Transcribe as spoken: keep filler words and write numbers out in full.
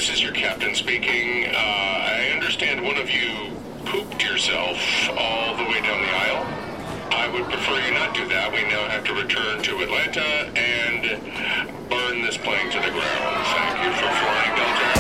this is your captain speaking. Uh, I understand one of you pooped yourself all the way down the aisle. I would prefer you not do that. We now have to return to Atlanta,